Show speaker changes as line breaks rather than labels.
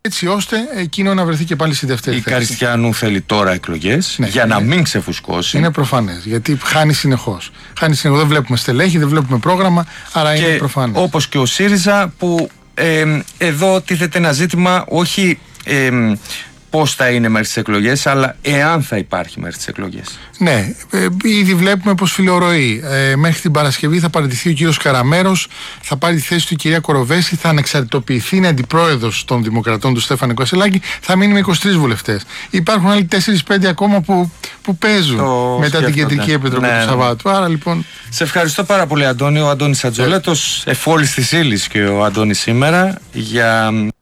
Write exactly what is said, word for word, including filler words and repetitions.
Έτσι ώστε εκείνο να βρεθεί και πάλι στη δεύτερη
Η
θέση.
Καριστιανού θέλει τώρα εκλογές, ναι, για είναι, να μην ξεφουσκώσει.
Είναι προφανές, γιατί χάνει συνεχώς. Χάνει συνεχώς, δεν βλέπουμε στελέχη, δεν βλέπουμε πρόγραμμα, άρα και είναι προφανές.
Όπως και ο ΣΥΡΙΖΑ που ε, εδώ τίθεται ένα ζήτημα όχι ε, πώς θα είναι μέχρι τις εκλογές, αλλά εάν θα υπάρχει μέχρι τις εκλογές.
Ναι, ε, ήδη βλέπουμε πως φιλορροεί. Ε, μέχρι την Παρασκευή θα παραιτηθεί ο κύριος Καραμέρος, θα πάρει τη θέση του η κυρία Κοροβέση, θα ανεξαρτητοποιηθεί, είναι αντιπρόεδρος των Δημοκρατών του Στέφανου Κασελάκη, θα μείνει με είκοσι τρεις βουλευτές. Υπάρχουν άλλοι τέσσερα πέντε ακόμα που, που παίζουν το μετά σκέφτονται. Την Κεντρική Επιτροπή ναι, του Σαββάτου. Άρα λοιπόν.
Σε ευχαριστώ πάρα πολύ, Αντώνη. Ο Αντώνης Ατζολέτος, εφόλης της ύλης και ο Αντώνης σήμερα για.